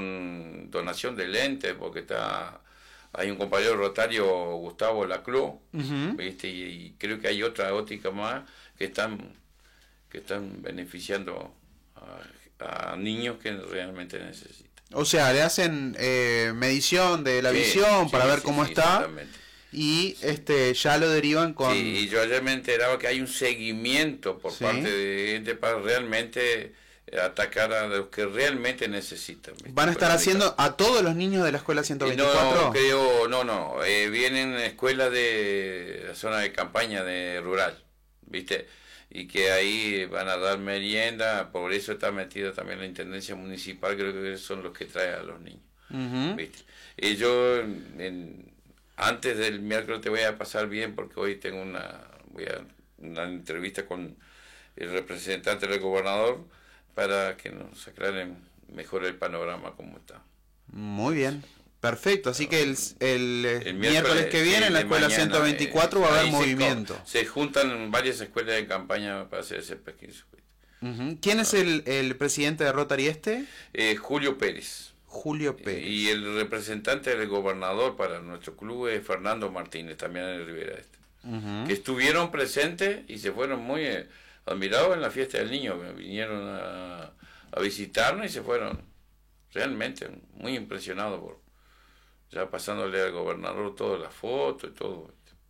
con donación de lentes, porque hay un compañero rotario, Gustavo Laclau, ¿viste? Y creo que hay otra óptica más que están beneficiando a niños que realmente necesitan. O sea, le hacen medición de la visión para ver cómo está, y ya lo derivan con... Sí, y yo ayer me enteraba que hay un seguimiento por parte de gente para realmente atacar a los que realmente necesitan, ¿viste? ¿Van a estar haciendo a todos los niños de la escuela 124? No, vienen escuelas de la zona de campaña de rural, ¿viste? Y que ahí van a dar merienda, por eso está metida también la intendencia municipal, creo que son los que traen a los niños, ¿viste? Y yo antes del miércoles te voy a pasar bien, porque hoy tengo una entrevista con el representante del gobernador para que nos aclaren mejor el panorama como está. Muy bien, perfecto. Así que el miércoles que viene en la escuela mañana, 124 va a haber movimiento. Se juntan varias escuelas de campaña para hacer ese pequeño circuito. ¿Quién es el presidente de Rotary Julio Pérez. Julio Pérez. Y el representante del gobernador para nuestro club es Fernando Martínez, también en el Rivera que estuvieron presentes y se fueron muy admirados en la fiesta del niño, vinieron a visitarnos y se fueron realmente muy impresionados ya pasándole al gobernador todas las fotos y todo.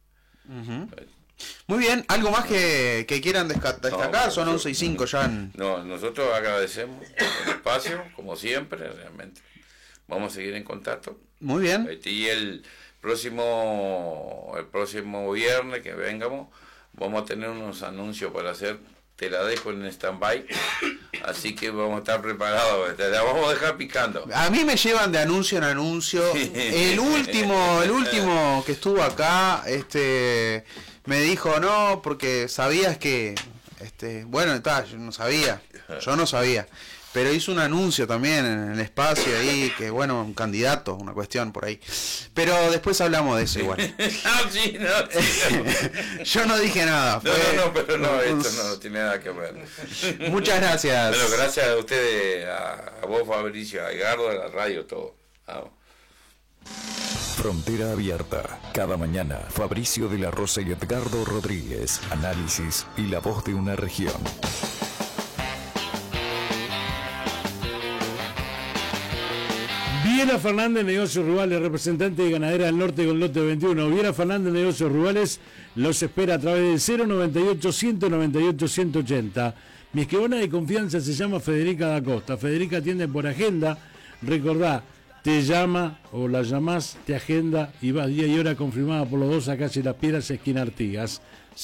Muy bien, ¿algo más que quieran destacar? Son 11:05 ya. No, nosotros agradecemos el espacio, como siempre, realmente. Vamos a seguir en contacto. Muy bien. Y el próximo viernes que vengamos, vamos a tener unos anuncios para hacer. Te la dejo en stand-by, así que vamos a estar preparados, te la vamos a dejar picando. A mí me llevan de anuncio en anuncio. El último que estuvo acá, me dijo no, porque sabías que, bueno, yo no sabía, pero hizo un anuncio también en el espacio ahí, que bueno, un candidato, una cuestión por ahí. Pero después hablamos de eso igual. Yo no dije nada. Pero esto no tiene nada que ver. Muchas gracias. Bueno, gracias a ustedes, a vos, Fabricio, a Edgardo, a la radio, todo. Vamos. Frontera Abierta. Cada mañana, Fabricio de la Rosa y Edgardo Rodríguez. Análisis y la voz de una región. Viera Fernández, Negocios Rurales, representante de Ganadera del Norte con lote 21. Viera Fernández, Negocios Rurales, los espera a través del 098-198-180. Mi escribana de confianza se llama Federica da Costa. Federica atiende por agenda. Recordá, te llama o la llamás, te agenda y vas día y hora confirmada por los dos a calle Las Piedras, esquina Artigas.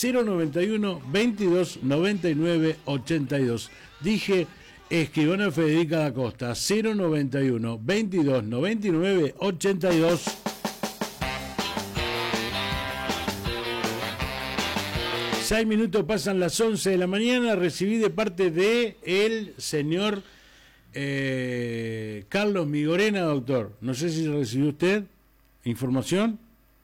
091-22-99-82. Dije... Escribana Federica da Costa, 091-22-99-82. Seis minutos pasan las 11 de la mañana. Recibí de parte de el señor Carlos Migorena, doctor. No sé si recibió usted información.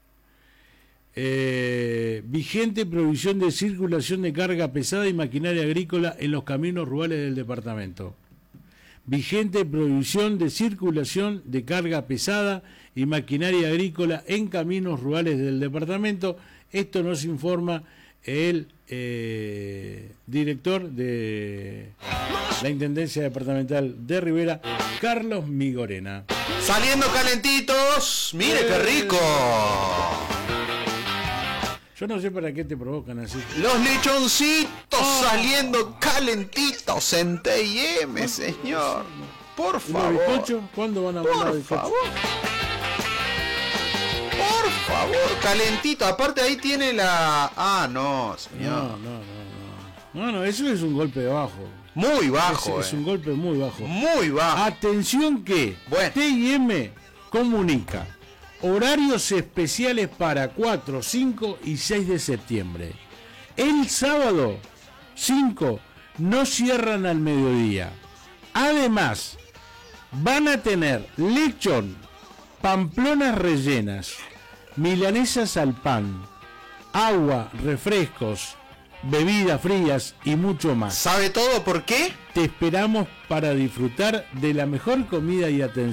Vigente prohibición de circulación de carga pesada y maquinaria agrícola en los caminos rurales del departamento. Vigente prohibición de circulación de carga pesada y maquinaria agrícola en caminos rurales del departamento. Esto nos informa el director de la Intendencia Departamental de Rivera, Carlos Migorena. Saliendo calentitos, mire qué rico. Yo no sé para qué te provocan así. Los lechoncitos saliendo calentitos en T&M, señor. Por favor. ¿Bizcocho? ¿Cuándo van a hablar de bizcocho? Por favor, calentito. Aparte ahí tiene la... Ah, no, señor. No, eso es un golpe bajo. Muy bajo. Es un golpe muy bajo. Muy bajo. Atención que T&M comunica horarios especiales para 4, 5 y 6 de septiembre. El sábado 5 no cierran al mediodía. Además, van a tener lechón, pamplonas rellenas, milanesas al pan, agua, refrescos, bebidas frías y mucho más. ¿Sabe todo por qué? Te esperamos para disfrutar de la mejor comida y atención.